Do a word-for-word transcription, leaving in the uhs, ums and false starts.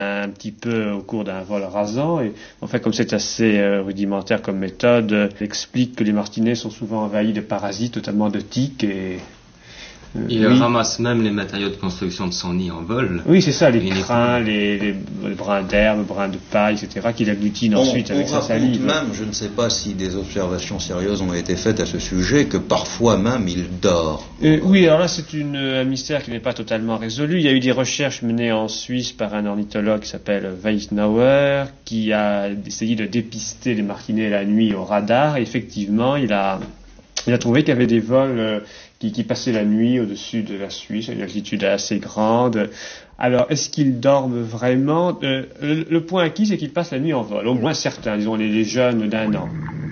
un petit peu au cours d'un vol rasant. Et en fait, comme c'est assez euh, rudimentaire comme méthode, euh, explique que les martinets sont souvent envahis de parasites, notamment de tiques. Et euh, il oui. ramasse même les matériaux de construction de son nid en vol. Oui, c'est ça, les crins, les, les, les brins d'herbe, les brins de paille, et cetera, qu'il agglutine on, ensuite on avec sa salive. Même, je ne sais pas si des observations sérieuses ont été faites à ce sujet, que parfois même il dort. Euh, oui, alors là, c'est une, un mystère qui n'est pas totalement résolu. Il y a eu des recherches menées en Suisse par un ornithologue qui s'appelle Weisnauer, qui a essayé de dépister les martinets la nuit au radar. Et effectivement, il a, il a trouvé qu'il y avait des vols euh, qui, qui passaient la nuit au-dessus de la Suisse, à une altitude assez grande. Alors, est-ce qu'ils dorment vraiment? euh, le, le point acquis, c'est qu'ils passent la nuit en vol, au moins certains, disons les, les jeunes d'un an.